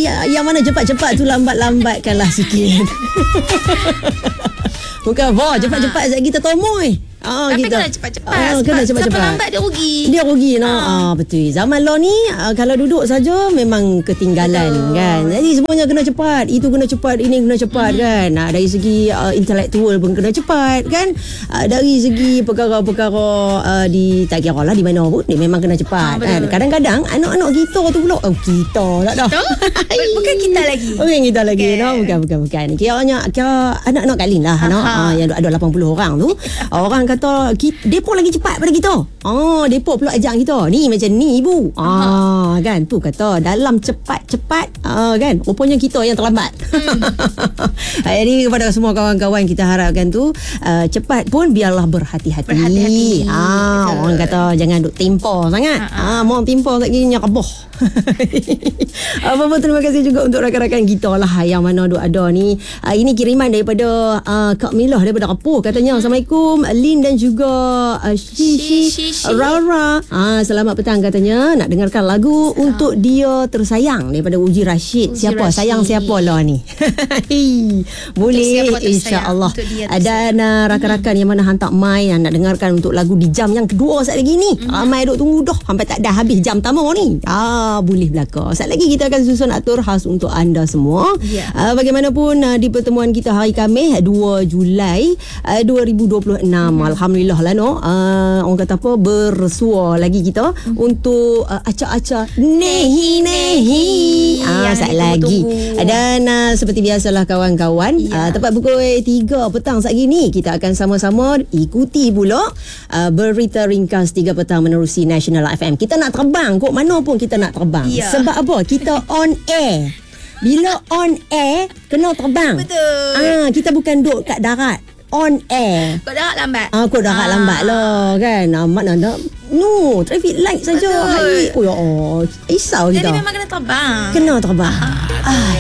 yang mana cepat-cepat tu lambat-lambatkanlah sikit. Bukan cepat-cepat sekejap kita tomoy. Tapi kita kena cepat-cepat. Kena cepat-cepat. Sampai lambat dia rugi. Dia rugi betul. Zaman law ni kalau duduk saja memang ketinggalan kan. Jadi semuanya kena cepat. Itu kena cepat, ini kena cepat kan. Dari segi intelektual pun kena cepat kan. Dari segi perkara-perkara tak kira lah di mana pun dia memang kena cepat kan. Kadang-kadang anak-anak kita tu pula kita tak dah. Bukan kita lagi. Bukan kita lagi. Bukan. Kira anak-anak Kalin lah. Yang ada 80 orang tu. Orang kata depa lagi cepat pada kita. Depa pula ajak kita. Ni macam ni ibu. Kan tu kata dalam cepat-cepat kan rupanya kita yang terlambat. Jadi kepada semua kawan-kawan kita harapkan tu cepat pun biarlah berhati-hati. Orang kata jangan duk tempo sangat. Mau tempo tak kira nyerboh. Apa-apa terima kasih juga untuk rakan-rakan kita lah yang mana duk ada ni. Ini kiriman daripada Kak Milah daripada Kepuh katanya. Assalamualaikum Lin dan juga Rara. Selamat petang katanya. Nak dengarkan lagu untuk dia tersayang daripada Uji Rashid. Siapa sayang siapa lah ni. Boleh insya-Allah. Dan rakan-rakan yang mana hantar mai nak dengarkan untuk lagu di jam yang kedua saat lagi ni. Ramai duk tunggu dah sampai tak dah habis jam pertama ni. Boleh belaka. Saat lagi kita akan susun atur khas untuk anda semua. Bagaimanapun di pertemuan kita hari Khamis 2 Julai 2026. Alhamdulillah lah orang kata apa bersua lagi kita untuk acak-acak nehi saat lagi. Dan seperti biasalah kawan-kawan, tepat pukul 3 petang saat ini kita akan sama-sama ikuti pula berita ringkas 3 petang menerusi National FM. Kita nak terbang kok mana pun kita nak terbang. Sebab apa? Kita on air. Bila on air kena terbang. Betul. Kita bukan duduk kat darat. On air. Kau darat lambat. Kau darat lambat lah kan. Mana nak traffic light saja. Hai. Risau kita. Jadi memang kena terbang. Kena terbang.